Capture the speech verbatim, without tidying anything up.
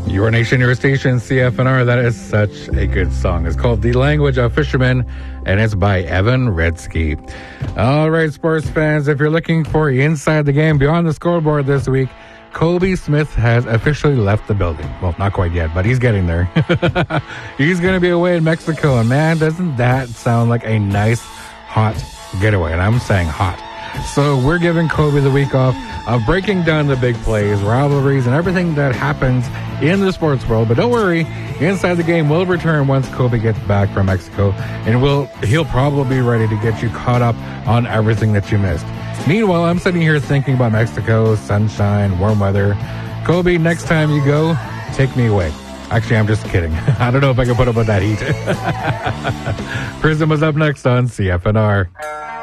Your Nation, Your Station, C F N R. That is such a good song. It's called The Language of Fishermen, and it's by Evan Redsky. All right, sports fans, if you're looking for inside the game beyond the scoreboard this week, Kobe Smith has officially left the building. Well, not quite yet, but he's getting there. He's going to be away in Mexico, and man, doesn't that sound like a nice, hot getaway? And I'm saying hot. So we're giving Kobe the week off of breaking down the big plays, rivalries, and everything that happens in the sports world. But don't worry, Inside the Game will return once Kobe gets back from Mexico, and will he'll probably be ready to get you caught up on everything that you missed. Meanwhile, I'm sitting here thinking about Mexico, sunshine, warm weather. Kobe, next time you go, take me away. Actually, I'm just kidding. I don't know if I can put up with that heat. Prism is up next on C F N R.